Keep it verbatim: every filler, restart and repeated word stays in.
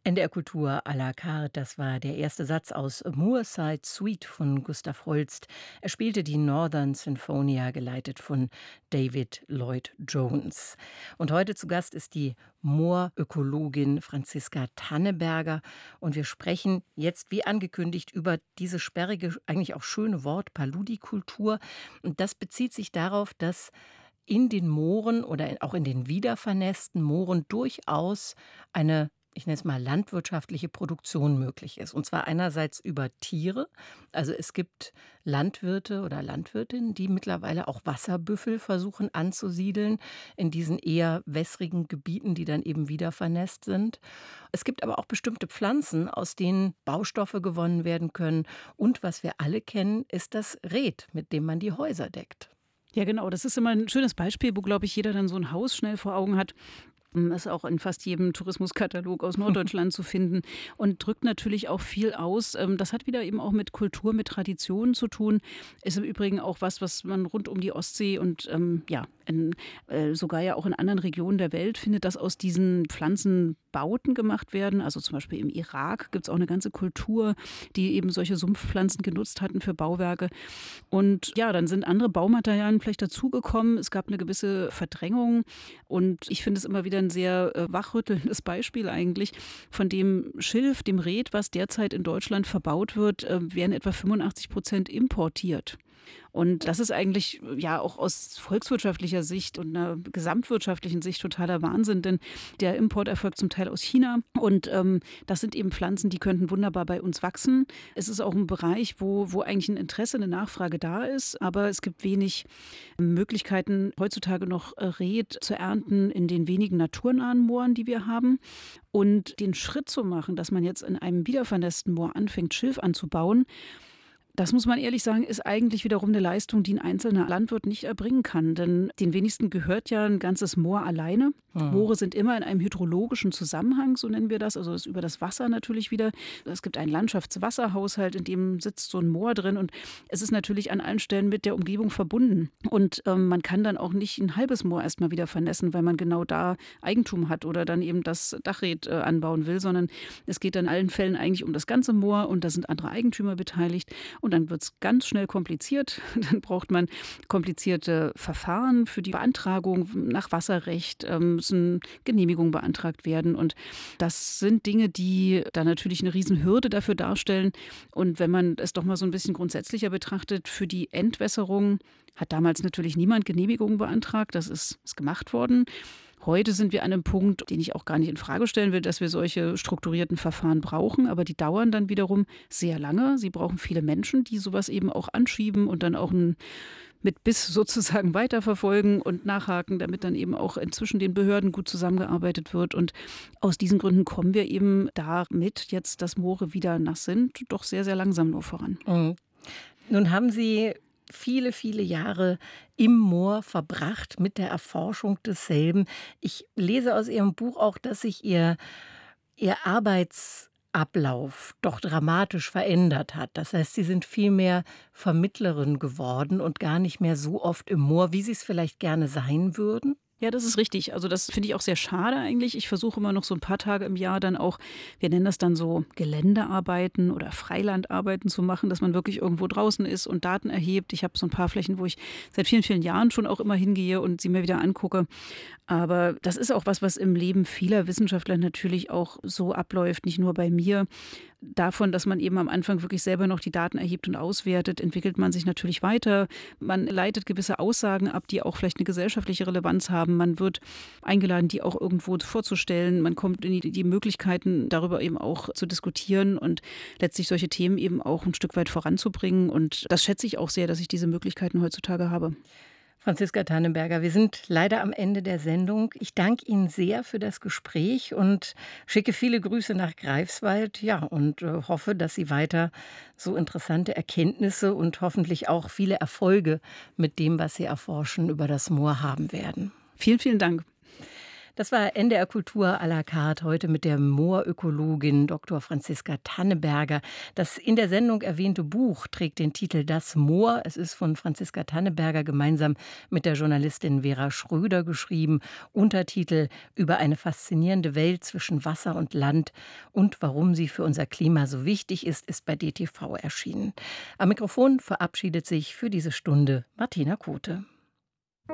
N D R Kultur à la carte, das war der erste Satz aus Moorside Suite von Gustav Holst. Er spielte die Northern Sinfonia, geleitet von David Lloyd Jones. Und heute zu Gast ist die Moorökologin Franziska Tanneberger. Und wir sprechen jetzt, wie angekündigt, über diese sperrige, eigentlich auch schöne Wort Paludikultur. Und das bezieht sich darauf, dass in den Mooren oder auch in den wiedervernässten Mooren durchaus eine, ich nenne es mal, landwirtschaftliche Produktion möglich ist. Und zwar einerseits über Tiere. Also es gibt Landwirte oder Landwirtinnen, die mittlerweile auch Wasserbüffel versuchen anzusiedeln in diesen eher wässrigen Gebieten, die dann eben wieder vernässt sind. Es gibt aber auch bestimmte Pflanzen, aus denen Baustoffe gewonnen werden können. Und was wir alle kennen, ist das Red, mit dem man die Häuser deckt. Ja, genau. Das ist immer ein schönes Beispiel, wo, glaube ich, jeder dann so ein Haus schnell vor Augen hat. Das ist auch in fast jedem Tourismuskatalog aus Norddeutschland zu finden und drückt natürlich auch viel aus. Das hat wieder eben auch mit Kultur, mit Traditionen zu tun. Ist im Übrigen auch was, was man rund um die Ostsee und ähm, ja, in, äh, sogar ja auch in anderen Regionen der Welt findet, dass aus diesen Pflanzen Bauten gemacht werden. Also zum Beispiel im Irak gibt es auch eine ganze Kultur, die eben solche Sumpfpflanzen genutzt hatten für Bauwerke. Und ja, dann sind andere Baumaterialien vielleicht dazugekommen. Es gab eine gewisse Verdrängung. Und ich finde es immer wieder ein sehr äh, wachrüttelndes Beispiel eigentlich. Von dem Schilf, dem Red, was derzeit in Deutschland verbaut wird, äh, werden etwa fünfundachtzig Prozent importiert. Und das ist eigentlich ja auch aus volkswirtschaftlicher Sicht und einer gesamtwirtschaftlichen Sicht totaler Wahnsinn, denn der Import erfolgt zum Teil aus China und ähm, das sind eben Pflanzen, die könnten wunderbar bei uns wachsen. Es ist auch ein Bereich, wo, wo eigentlich ein Interesse, eine Nachfrage da ist, aber es gibt wenig Möglichkeiten, heutzutage noch Red zu ernten in den wenigen naturnahen Mooren, die wir haben. Und den Schritt zu machen, dass man jetzt in einem wiedervernässten Moor anfängt, Schilf anzubauen, das muss man ehrlich sagen, ist eigentlich wiederum eine Leistung, die ein einzelner Landwirt nicht erbringen kann. Denn den wenigsten gehört ja ein ganzes Moor alleine. Mhm. Moore sind immer in einem hydrologischen Zusammenhang, so nennen wir das. Also das ist über das Wasser natürlich wieder. Es gibt einen Landschaftswasserhaushalt, in dem sitzt so ein Moor drin. Und es ist natürlich an allen Stellen mit der Umgebung verbunden. Und ähm, man kann dann auch nicht ein halbes Moor erstmal wieder vernässen, weil man genau da Eigentum hat oder dann eben das Dachred äh, anbauen will. Sondern es geht dann in allen Fällen eigentlich um das ganze Moor und da sind andere Eigentümer beteiligt. Und dann wird es ganz schnell kompliziert. Dann braucht man komplizierte Verfahren für die Beantragung nach Wasserrecht, ähm, müssen Genehmigungen beantragt werden. Und das sind Dinge, die da natürlich eine Riesenhürde dafür darstellen. Und wenn man es doch mal so ein bisschen grundsätzlicher betrachtet, für die Entwässerung hat damals natürlich niemand Genehmigungen beantragt. Das ist, ist gemacht worden. Heute sind wir an einem Punkt, den ich auch gar nicht in Frage stellen will, dass wir solche strukturierten Verfahren brauchen. Aber die dauern dann wiederum sehr lange. Sie brauchen viele Menschen, die sowas eben auch anschieben und dann auch ein, mit Biss sozusagen weiterverfolgen und nachhaken, damit dann eben auch inzwischen den Behörden gut zusammengearbeitet wird. Und aus diesen Gründen kommen wir eben damit, jetzt, dass Moore wieder nass sind, doch sehr, sehr langsam nur voran. Mhm. Nun haben Sie viele, viele Jahre im Moor verbracht mit der Erforschung desselben. Ich lese aus Ihrem Buch auch, dass sich Ihr, Ihr Arbeitsablauf doch dramatisch verändert hat. Das heißt, Sie sind viel mehr Vermittlerin geworden und gar nicht mehr so oft im Moor, wie Sie es vielleicht gerne sein würden. Ja, das ist richtig. Also das finde ich auch sehr schade eigentlich. Ich versuche immer noch so ein paar Tage im Jahr dann auch, wir nennen das dann so Geländearbeiten oder Freilandarbeiten zu machen, dass man wirklich irgendwo draußen ist und Daten erhebt. Ich habe so ein paar Flächen, wo ich seit vielen, vielen Jahren schon auch immer hingehe und sie mir wieder angucke. Aber das ist auch was, was im Leben vieler Wissenschaftler natürlich auch so abläuft, nicht nur bei mir. Davon, dass man eben am Anfang wirklich selber noch die Daten erhebt und auswertet, entwickelt man sich natürlich weiter. Man leitet gewisse Aussagen ab, die auch vielleicht eine gesellschaftliche Relevanz haben. Man wird eingeladen, die auch irgendwo vorzustellen. Man kommt in die, die Möglichkeiten, darüber eben auch zu diskutieren und letztlich solche Themen eben auch ein Stück weit voranzubringen. Und das schätze ich auch sehr, dass ich diese Möglichkeiten heutzutage habe. Franziska Tanneberger, wir sind leider am Ende der Sendung. Ich danke Ihnen sehr für das Gespräch und schicke viele Grüße nach Greifswald. Ja, und äh, hoffe, dass Sie weiter so interessante Erkenntnisse und hoffentlich auch viele Erfolge mit dem, was Sie erforschen, über das Moor haben werden. Vielen, vielen Dank. Das war N D R Kultur à la carte heute mit der Moorökologin Doktor Franziska Tanneberger. Das in der Sendung erwähnte Buch trägt den Titel Das Moor. Es ist von Franziska Tanneberger gemeinsam mit der Journalistin Vera Schröder geschrieben. Untertitel Über eine faszinierende Welt zwischen Wasser und Land und warum sie für unser Klima so wichtig ist, ist bei D T V erschienen. Am Mikrofon verabschiedet sich für diese Stunde Martina Kote.